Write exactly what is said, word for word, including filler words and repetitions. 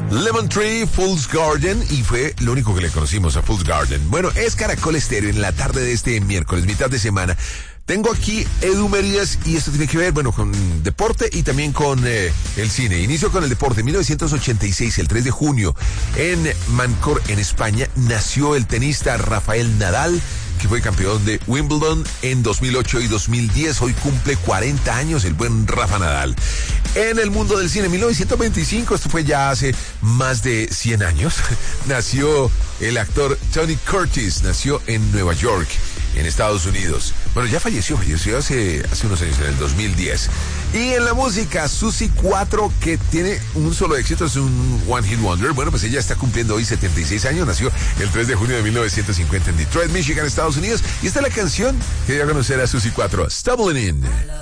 Lemon Tree, Fool's Garden, y fue lo único que le conocimos a Fool's Garden. Bueno, es Caracol Estéreo en la tarde de este miércoles, mitad de semana. Tengo aquí Edu Merías y esto tiene que ver, bueno, con deporte y también con eh, el cine. Inicio con el deporte. En mil novecientos ochenta y seis, el tres de junio, en Mancor, en España, nació el tenista Rafael Nadal, que fue campeón de Wimbledon en dos mil ocho y dos mil diez. Hoy cumple cuarenta años el buen Rafa Nadal. En el mundo del cine, mil novecientos veinticinco, esto fue ya hace más de cien años, nació el actor Tony Curtis, nació en Nueva York, en Estados Unidos. Bueno, ya falleció, falleció hace, hace unos años, en el dos mil diez. Y en la música, Suzy cuatro, que tiene un solo éxito, es un One Hit Wonder. Bueno, pues ella está cumpliendo hoy setenta y seis años, nació el tres de junio de mil novecientos cincuenta en Detroit, Michigan, Estados Unidos. Y esta es la canción que dio a conocer a Suzy cuatro, Stumbling In.